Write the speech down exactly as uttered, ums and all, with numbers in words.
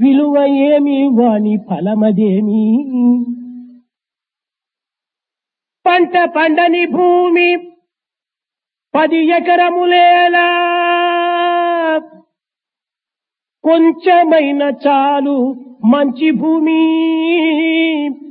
విలువ ఏమి వాని ఫలమదేమి. పంట పండని భూమి పది ఎకరములేలా, కొంచెమైన చాలు మంచి భూమి.